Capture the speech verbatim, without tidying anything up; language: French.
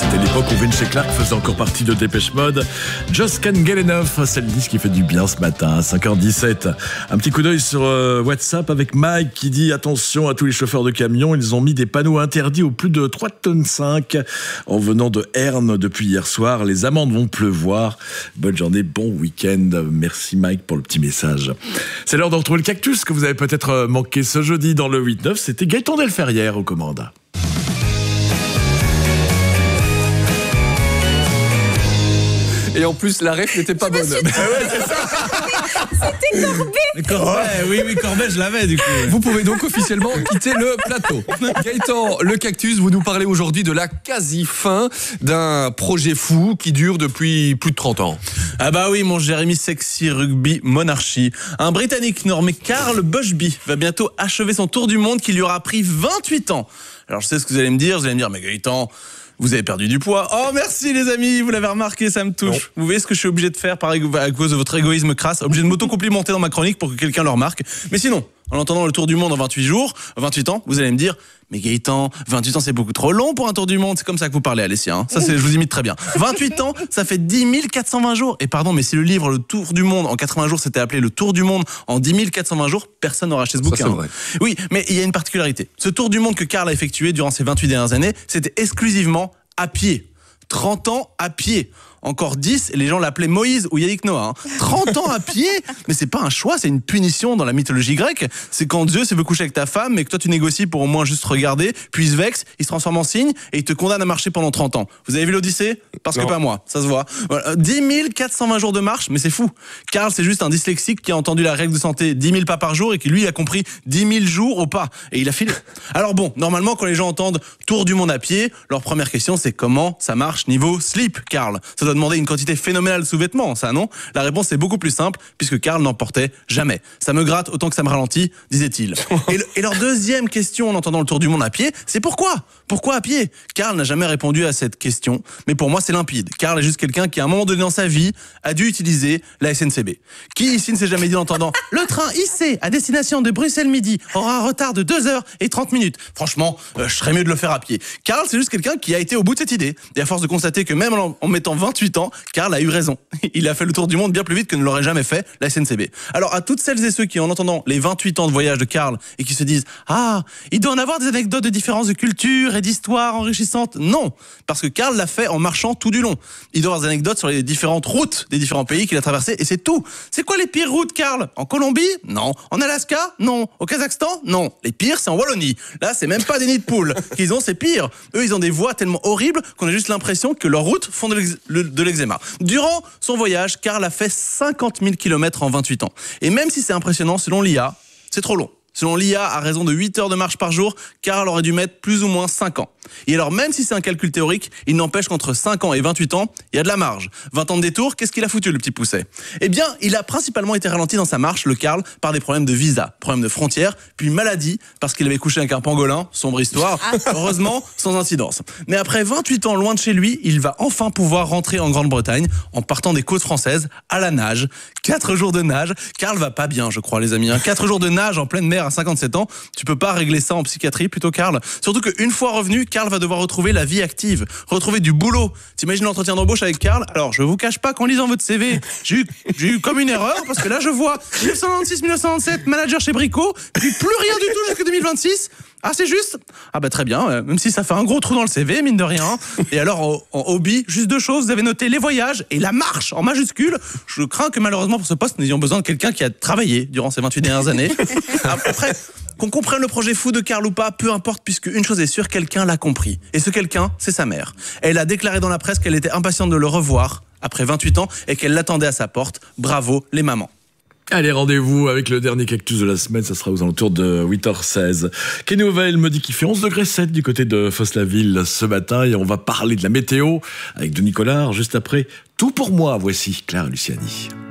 C'était l'époque où Vince Clarke faisait encore partie de Dépêche Mode. Just Can't Get Enough, c'est le disque qui fait du bien ce matin à cinq heures dix-sept. Un petit coup d'œil sur euh, WhatsApp avec Mike qui dit attention à tous les chauffeurs de camions, ils ont mis des panneaux interdits au plus de trois tonnes cinq en venant de Herne depuis hier soir. Les amendes vont pleuvoir. Bonne journée, bon week-end. Merci Mike pour le petit message. C'est l'heure de retrouver le cactus que vous avez peut-être manqué ce jeudi dans le huit neuf. C'était Gaëtan Delferrière aux commandes. Et en plus, la ref n'était pas bonne. C'était Corbet. Corbet, oui, oui, Corbet, je l'avais du coup. Vous pouvez donc officiellement quitter le plateau. Gaëtan, le cactus, vous nous parlez aujourd'hui de la quasi-fin d'un projet fou qui dure depuis plus de trente ans. Ah bah oui, mon Jérémy Sexy Rugby Monarchie. Un Britannique nommé Carl Bushby va bientôt achever son tour du monde qui lui aura pris vingt-huit ans. Alors je sais ce que vous allez me dire, vous allez me dire, mais Gaëtan, vous avez perdu du poids. Oh merci les amis, vous l'avez remarqué, ça me touche. Non. Vous voyez ce que je suis obligé de faire par égo- à cause de votre égoïsme crasse, obligé de m'auto-complimenter dans ma chronique pour que quelqu'un le remarque. Mais sinon, en entendant le tour du monde en vingt-huit jours, vingt-huit ans, vous allez me dire, mais Gaëtan, vingt-huit ans c'est beaucoup trop long pour un tour du monde, c'est comme ça que vous parlez Alessia, hein. Ça c'est, je vous imite très bien. vingt-huit ans, ça fait dix mille quatre cent vingt jours. Et pardon, mais si le livre Le Tour du Monde en quatre-vingts jours s'était appelé Le Tour du Monde en dix mille quatre cent vingt jours, personne n'aurait acheté ce bouquin. Ça, c'est vrai. Oui, mais il y a une particularité. Ce tour du monde que Carl a effectué durant ces vingt-huit dernières années, c'était exclusivement à pied. trente ans à pied. Encore dix, et les gens l'appelaient Moïse ou Yannick Noah. Hein. trente ans à pied, mais c'est pas un choix, c'est une punition dans la mythologie grecque. C'est quand Zeus veut coucher avec ta femme, mais que toi tu négocies pour au moins juste regarder, puis il se vexe, il se transforme en cygne, et il te condamne à marcher pendant trente ans. Vous avez vu l'Odyssée ? Parce non. que pas moi, ça se voit. Voilà. dix mille quatre cent vingt jours de marche, mais c'est fou. Carl, c'est juste un dyslexique qui a entendu la règle de santé dix mille pas par jour, et qui lui a compris dix mille jours au pas. Et il a filé. Alors bon, normalement, quand les gens entendent Tour du monde à pied, leur première question c'est comment ça marche niveau slip, Carl ? Ça doit demander une quantité phénoménale de sous-vêtements, ça non ? La réponse est beaucoup plus simple, puisque Carl n'en portait jamais. Ça me gratte autant que ça me ralentit, disait-il. Et, le, et leur deuxième question en entendant le tour du monde à pied, c'est pourquoi ? Pourquoi à pied ? Carl n'a jamais répondu à cette question, mais pour moi c'est limpide. Carl est juste quelqu'un qui à un moment donné dans sa vie a dû utiliser la S N C B. Qui ici ne s'est jamais dit en entendant « Le train I C à destination de Bruxelles-Midi aura un retard de deux heures et trente minutes. Franchement, euh, je serais mieux de le faire à pied. » Carl, c'est juste quelqu'un qui a été au bout de cette idée. Et à force de constater que même en, en mettant vingt-huit ans, Carl a eu raison. Il a fait le tour du monde bien plus vite que ne l'aurait jamais fait la S N C B. Alors à toutes celles et ceux qui en entendant les vingt-huit ans de voyage de Carl et qui se disent « Ah, il doit en avoir des anecdotes de différences de culture et d'histoire enrichissantes. » Non, parce que Carl l'a fait en marchant tout du long. Il doit avoir des anecdotes sur les différentes routes des différents pays qu'il a traversés et c'est tout. C'est quoi les pires routes, Carl ? En Colombie ? Non. En Alaska ? Non. Au Kazakhstan ? Non. Les pires, c'est en Wallonie. Là, c'est même pas des nids de poules qu'ils ont, c'est pire. Eux, ils ont des voies tellement horribles qu'on a juste l'impression que leurs routes font de, l'ex- de l'eczéma. Durant son voyage, Carl a fait cinquante mille kilomètres en vingt-huit ans. Et même si c'est impressionnant, selon l'I A, c'est trop long. Selon l'I A, à raison de huit heures de marche par jour, Carl aurait dû mettre plus ou moins cinq ans. Et alors, même si c'est un calcul théorique, il n'empêche qu'entre cinq ans et vingt-huit ans, il y a de la marge. vingt ans de détour, qu'est-ce qu'il a foutu, le petit pousset ? Eh bien, il a principalement été ralenti dans sa marche, le Carl, par des problèmes de visa, problèmes de frontières, puis maladie, parce qu'il avait couché avec un pangolin, sombre histoire, heureusement, sans incidence. Mais après vingt-huit ans loin de chez lui, il va enfin pouvoir rentrer en Grande-Bretagne, en partant des côtes françaises, à la nage. Quatre jours de nage. Carl va pas bien, je crois, les amis. Hein. Quatre jours de nage en pleine mer à cinquante-sept ans, tu peux pas régler ça en psychiatrie, plutôt, Carl. Surtout qu'une fois revenu, Carl va devoir retrouver la vie active, retrouver du boulot. T'imagines l'entretien d'embauche avec Carl ? Alors, je vous cache pas qu'en lisant votre C V, j'ai eu, j'ai eu comme une erreur, parce que là, je vois dix-neuf cent quatre-vingt-six dix-neuf cent quatre-vingt-sept, manager chez Brico, puis plus rien du tout jusqu'en deux mille vingt-six. Ah, c'est juste ? Ah bah très bien, euh, même si ça fait un gros trou dans le C V, mine de rien. Et alors, en, en hobby, juste deux choses, vous avez noté les voyages et la marche en majuscule. Je crains que malheureusement pour ce poste, nous ayons besoin de quelqu'un qui a travaillé durant ces vingt-huit dernières années. Après, qu'on comprenne le projet fou de Carl ou pas, peu importe, puisque une chose est sûre, quelqu'un l'a compris. Et ce quelqu'un, c'est sa mère. Elle a déclaré dans la presse qu'elle était impatiente de le revoir après vingt-huit ans et qu'elle l'attendait à sa porte. Bravo les mamans. Allez, rendez-vous avec le dernier cactus de la semaine, ça sera aux alentours de huit heures seize. Kenny Nouvel me dit qu'il fait onze degrés sept du côté de Fosse-la-Ville ce matin et on va parler de la météo avec Denis Collard juste après. Tout pour moi, voici Claire Luciani.